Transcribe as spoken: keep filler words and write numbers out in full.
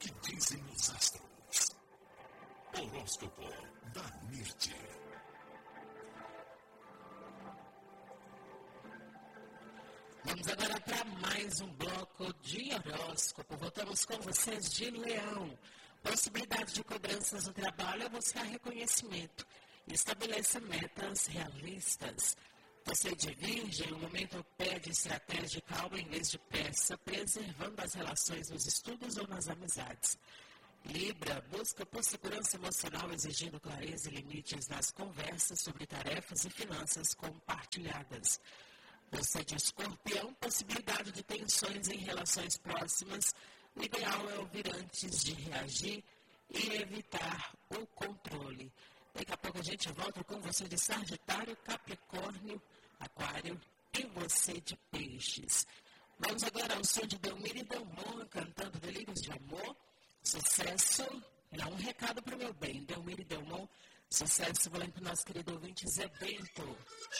que dizem os astros. Horóscopo da Mirti. Vamos agora para mais um bloco de horóscopo. Voltamos com vocês de Leão. Possibilidade de cobranças no trabalho é buscar reconhecimento. Estabeleça metas realistas. Você de Virgem, o momento pede estratégia e calma em vez de pressa, preservando as relações nos estudos ou nas amizades. Libra, busca por segurança emocional, exigindo clareza e limites nas conversas sobre tarefas e finanças compartilhadas. Você de Escorpião, possibilidade de tensões em relações próximas. O ideal é ouvir antes de reagir e evitar o controle. Daqui a pouco a gente volta com você de Sagitário, Capricórnio, Aquário e você de Peixes. Vamos agora ao som de Delmiro e Delmon cantando Delírios de Amor. Sucesso. Dá um recado para o meu bem. Delmiro e Delmon, sucesso. Vou lá para o nosso querido ouvinte Zé Bento.